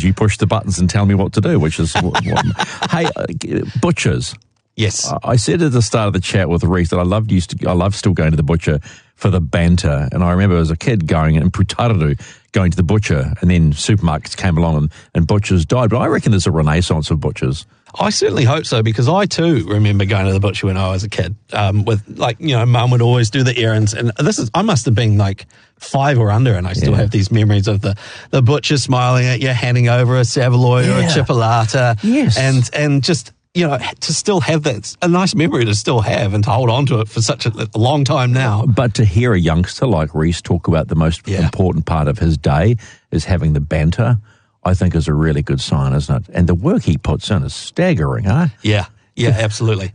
You push the buttons and tell me what to do, which is hey, butchers. Yes. I said at the start of the chat with Reece that I love still going to the butcher for the banter. And I remember as a kid going in Putararu, going to the butcher, and then supermarkets came along and butchers died. But I reckon there's a renaissance of butchers. I certainly hope so, because I too remember going to the butcher when I was a kid. With Mum would always do the errands, and I must have been like 5 or under, and I still have these memories of the butcher smiling at you, handing over a saveloy or a chipolata, and just to still have that, a nice memory to still have and to hold on to it for such a long time now. But to hear a youngster like Reece talk about the most important part of his day is having the banter, I think is a really good sign, isn't it? And the work he puts in is staggering, huh? Yeah, absolutely.